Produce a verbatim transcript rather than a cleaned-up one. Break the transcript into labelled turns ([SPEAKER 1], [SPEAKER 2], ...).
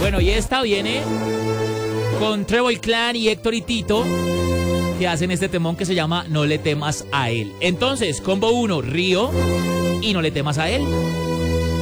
[SPEAKER 1] Bueno, y esta viene con Trevor Clan y Héctor y Tito, que hacen este temón que se llama No le temas a él. Entonces, combo uno, Río y No le temas a él.